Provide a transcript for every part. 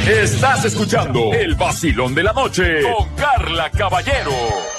Estás escuchando el vacilón de la noche con Carla Caballero.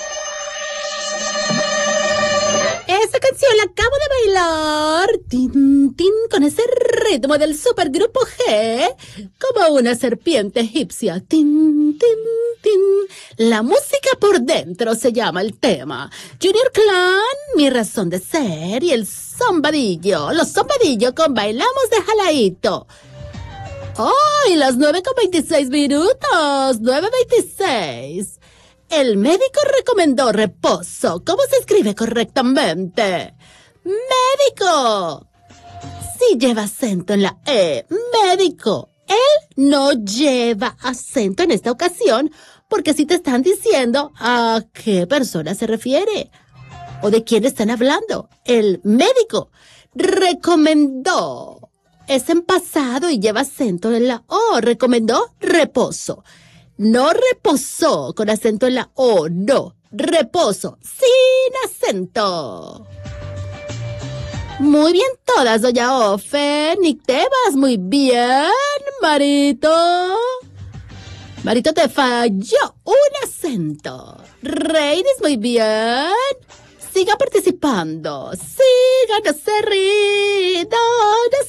Esta canción la acabo de bailar, tin, tin, con ese ritmo del supergrupo G, como una serpiente egipcia, tin, tin, tin. La música por dentro se llama el tema. Junior Clan, Mi Razón de Ser, y el Zombadillo, los Zombadillos con Bailamos de Jalaíto. ¡Ay, las 9:26 minutos! 9:26. El médico recomendó reposo. ¿Cómo se escribe correctamente? ¡Médico! Sí lleva acento en la E. ¡Médico! Él no lleva acento en esta ocasión porque si te están diciendo a qué persona se refiere o de quién están hablando. El médico recomendó. Es en pasado y lleva acento en la O. Recomendó reposo. No reposó con acento en la O, no. Reposo sin acento. Muy bien todas, doña Ofe. Nick Tebas, muy bien. Marito. Marito, te falló un acento. Reinis, muy bien. Siga participando. Siga, no se rindan, no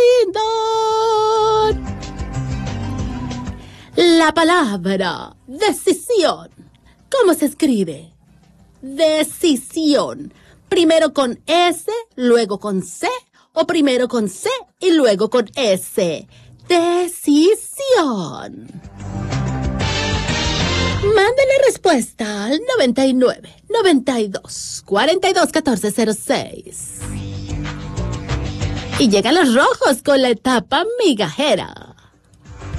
se rindan. La palabra decisión. ¿Cómo se escribe? Decisión. Primero con S, luego con C, o primero con C y luego con S. Decisión. Mándale respuesta al 99 92 42 14 06. Y llegan los rojos con la etapa migajera.